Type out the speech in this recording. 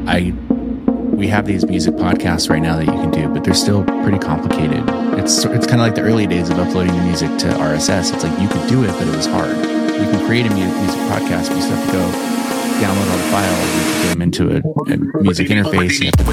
we have these music podcasts right now that you can do, but they're still pretty complicated. It's kind of like the early days of uploading the music to RSS. It's like you could do it, but it was hard. You can create a music podcast, but you still have to go download all the files, you have to get them into a music interface, you have to